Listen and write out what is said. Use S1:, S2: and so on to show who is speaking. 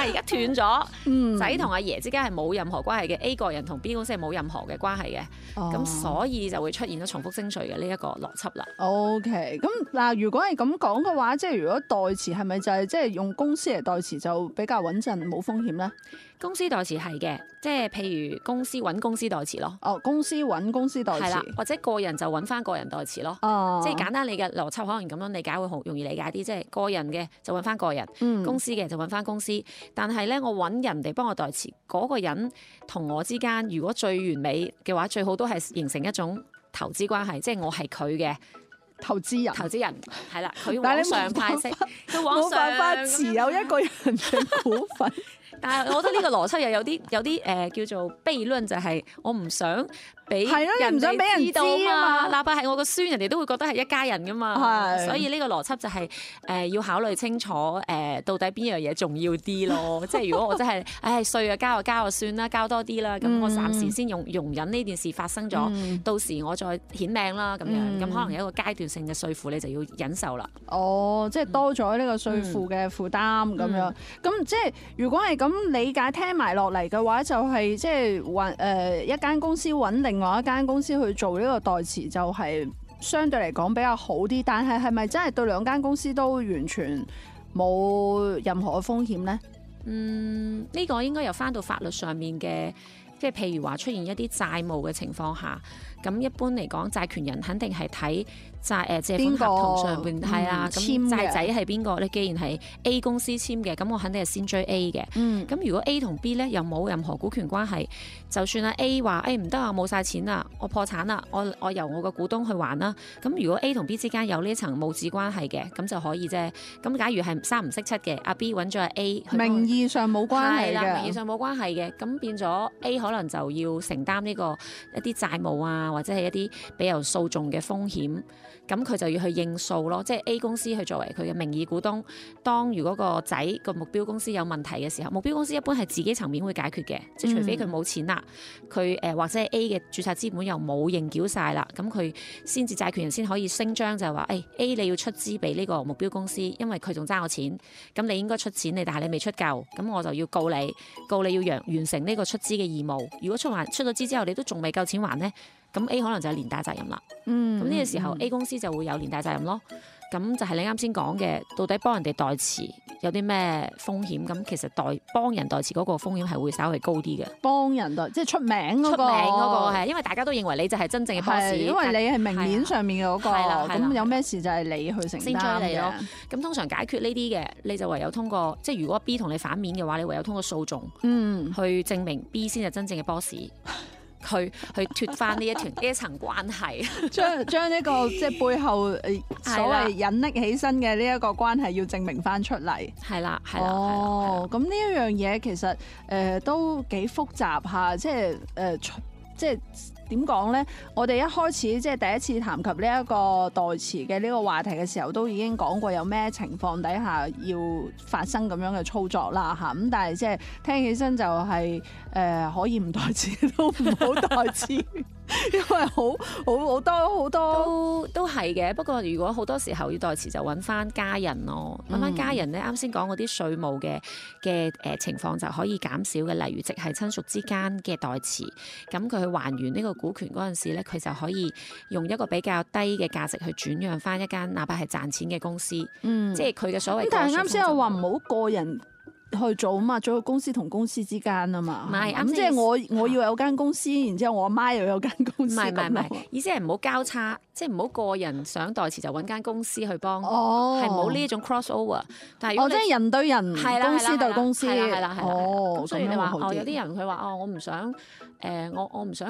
S1: 但係而家斷咗，仔同阿爺之間係冇任何關係嘅，A 個人同 B 公司係冇任何嘅關係嘅，咁所以就會出現咗重複徵稅嘅呢一個邏輯啦。
S2: OK， 咁嗱，如果係咁講嘅話，即係如果代詞係咪就係即係用公司嚟代詞就比較穩陣冇風險咧？
S1: 公司代詞係嘅，即係譬如公司揾公司代詞咯。
S2: 哦，公司揾公司代詞，
S1: 係啦，或者個人就揾翻個人代詞咯。即係簡單你嘅邏輯可能咁樣理解會好容易理解啲，即係個人嘅就揾翻個人，公司嘅就揾翻公司。但係咧，我揾人哋幫我代詞，嗰個人同我之間，如果最完美嘅話，最好都係形成一種投資關係，即係我係佢嘅
S2: 投資人
S1: 係啦，佢往上派息，佢往上
S2: 冇辦法持有一個人嘅股份。
S1: 但係我覺得呢個邏輯又有啲叫做悖論，就係我唔想俾人哋知道啊嘛，哪怕係我個孫，人哋都會覺得係一家人噶嘛。所以呢個邏輯就係要考慮清楚到底邊樣嘢重要啲咯。即係如果我真係稅啊交就算啦，交多啲啦，咁我暫時先容忍呢件事發生咗，到時我再顯命啦咁樣。咁可能有一個階段性嘅稅負你就要忍受啦。
S2: 哦，即係多咗呢個稅負嘅負擔咁樣。咁即係如果係咁理解聽埋落嚟嘅話，就係即係一間公司揾另外一間公司去做呢個代詞，就係相對嚟講比較好啲。但係係咪真係對兩間公司都完全冇任何嘅風險呢？
S1: 呢個應該有翻到法律上面嘅，即係譬如話出現一啲債務嘅情況下，咁一般嚟講，債權人肯定係睇借款合同上邊係啦，咁債仔係邊個咧？既然係 A 公司簽嘅，咁我肯定係先追 A 嘅。咁如果 A 同 B 咧又冇任何股權關係，就算啊 A 話唔得啊，冇晒錢啦，我破產啦，我由我個股東去還啦。咁如果 A 同 B 之間有呢層母子關係嘅，咁就可以啫。咁假如係三唔識七嘅，阿 B 揾咗阿 A，
S2: 名義上冇關係嘅，
S1: 名義上冇關係嘅，咁變咗 A 可能就要承擔呢個一啲債務啊，或者係一啲比較訴訟嘅風險。咁佢就要去應訴咯，即係 A 公司去作為佢嘅名義股東。當如果個仔個目標公司有問題嘅時候，目標公司一般係自己層面會解決嘅，即係除非佢冇錢啦，佢或者係 A 嘅註冊資本又冇認繳晒啦，咁佢先至債權人先可以聲張就係話A 你要出資俾呢個目標公司，因為佢仲爭我錢，咁你應該出錢但係你未出夠，咁我就要告你要完成呢個出資嘅義務。如果出咗資之後你都仲未夠錢還呢，咁 A 可能就係連帶責任啦。咁呢個時候 A 公司就會有連帶責任咯。咁就係你啱先講嘅，到底幫人哋代詞有啲咩風險？咁其實幫人代詞嗰個風險係會稍微高啲嘅。
S2: 幫人代即係出名嗰個
S1: 係，因為大家都認為你就係真正嘅 boss，
S2: 因為你係明面上面嘅嗰個，咁有咩事就係你去承擔嘅。先追你咯。咁
S1: 通常解決呢啲嘅，你就唯有通過，即係如果 B 同你反面嘅話，你唯有通過訴訟，去證明 B 先係真正嘅 boss。去脫翻呢一層關係，
S2: 將呢個即係背後所謂隱匿起身嘅呢一個關係要證明翻出嚟。
S1: 係啦。
S2: 哦，咁呢一樣嘢其實都幾複雜下，即係點講呢？我哋一開始即係第一次談及呢一個代詞嘅呢個話題嘅時候，都已經講過有咩情況底下要發生咁樣嘅操作啦嚇。咁但係即係聽起身就係可以唔代詞都唔好代詞。因為好多
S1: 都係嘅，不過如果好多時候要代詞就揾翻家人咯，揾翻家人咧，啱先講嗰啲稅務嘅情況就可以減少嘅，例如直系親屬之間嘅代詞，咁佢去還原呢個股權嗰陣時咧，佢就可以用一個比較低嘅價值去轉讓翻一間哪怕係賺錢嘅公司，即係佢嘅所謂。
S2: 但係啱先我話唔好個人去做啊嘛，做公司同公司之間啊嘛，
S1: 唔係咁
S2: 即係我要有間公司，然之後我阿媽又有間公司，唔係，
S1: 意思係唔好交叉，即係唔好個人想代詞就揾間公司去幫，係冇呢一種 cross over。但係即係
S2: 人對人，公司對公司，
S1: 係啦。咁所以你話
S2: 有
S1: 啲人佢話我唔想我唔想。